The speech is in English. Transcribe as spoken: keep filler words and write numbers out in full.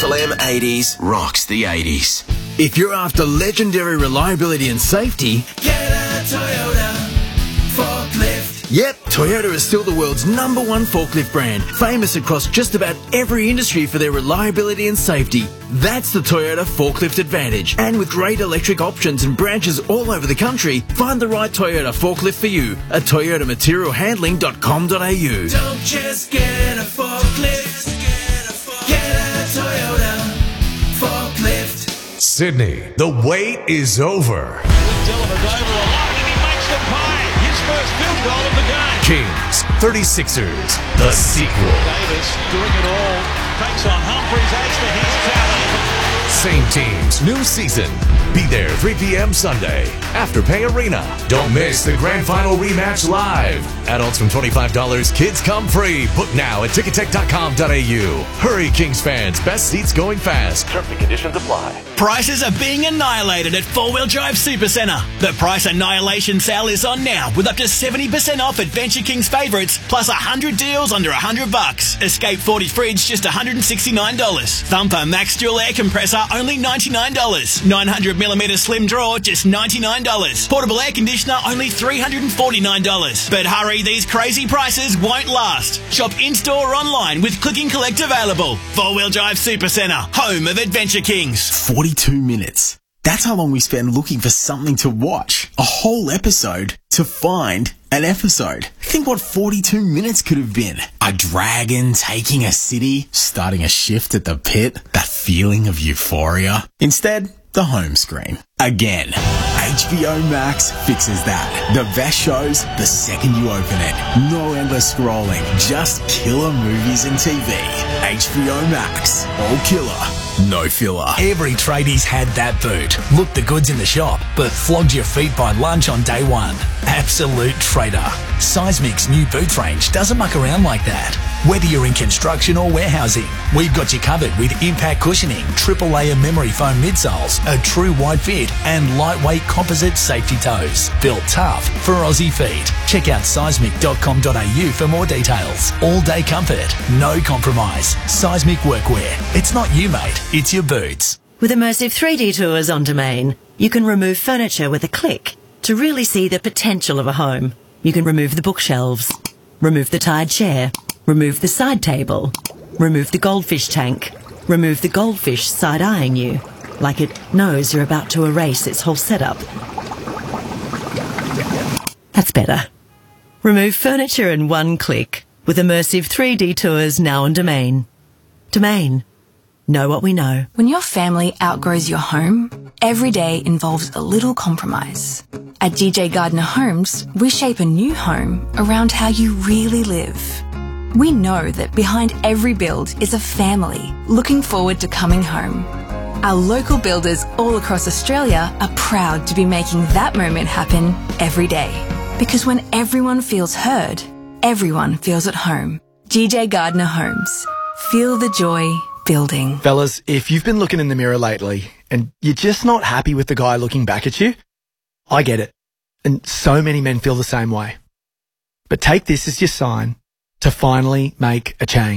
Triple M eighties rocks the eighties. If you're after legendary reliability and safety, get a Toyota forklift. Yep, Toyota is still the world's number one forklift brand, famous across just about every industry for their reliability and safety. That's the Toyota Forklift Advantage. And with great electric options and branches all over the country, find the right Toyota forklift for you at toyota material handling dot com dot a u. Don't just get a forklift, get a Toyota forklift. Sydney, the wait is over. First field goal of the game. Kings, thirty-sixers, the sequel. Davis doing it all. Takes on Humphries, adds to his talent. Same teams, new season. Be there three p.m. Sunday, Afterpay Arena. Don't miss the grand final rematch live. Adults from twenty-five dollars, kids come free. Book now at ticketek dot com dot a u. Hurry, Kings fans. Best seats going fast. Terms and conditions apply. Prices are being annihilated at Four Wheel Drive Supercentre. The price annihilation sale is on now with up to seventy percent off Adventure Kings favourites plus one hundred deals under one hundred bucks. Escape forty fridge just one hundred sixty-nine dollars. Thumper Max Dual Air Compressor only ninety-nine dollars. nine hundred millimeter Slim Drawer just ninety-nine dollars. Portable Air Conditioner only three hundred forty-nine dollars. But hurry, these crazy prices won't last. Shop in-store or online with Click and Collect available. Four Wheel Drive Supercentre, home of Adventure Kings. forty-two minutes. That's how long we spend looking for something to watch. A whole episode to find an episode. Think what forty-two minutes could have been. A dragon taking a city, starting a shift at the pit, that feeling of euphoria. Instead, the home screen. Again. H B O Max fixes that. The best shows the second you open it. No endless scrolling, just killer movies and T V. H B O Max. All killer, no filler. Every tradie's had that boot. Looked the goods in the shop, but flogged your feet by lunch on day one. Absolute trader. Seismic's new boots range doesn't muck around like that. Whether you're in construction or warehousing, we've got you covered with impact cushioning, triple layer memory foam midsoles, a true wide fit, and lightweight composite safety toes. Built tough for Aussie feet. Check out seismic dot com dot a u for more details. All day comfort, no compromise. Seismic workwear. It's not you, mate. It's your boots. With immersive three D tours on Domain, you can remove furniture with a click to really see the potential of a home. You can remove the bookshelves, remove the tired chair, remove the side table, remove the goldfish tank, remove the goldfish side-eyeing you, like it knows you're about to erase its whole setup. That's better. Remove furniture in one click with immersive three D tours now on Domain. Domain. Know what we know. When your family outgrows your home, every day involves a little compromise. At D J Gardner Homes, we shape a new home around how you really live. We know that behind every build is a family looking forward to coming home. Our local builders all across Australia are proud to be making that moment happen every day. Because when everyone feels heard, everyone feels at home. D J Gardner Homes. Feel the joy building. Fellas, if you've been looking in the mirror lately and you're just not happy with the guy looking back at you, I get it. And so many men feel the same way. But take this as your sign to finally make a change.